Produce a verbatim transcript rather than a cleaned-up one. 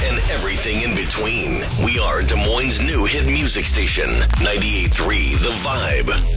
and everything in between. We are Des Moines' new hit music station, ninety-eight point three The Vibe.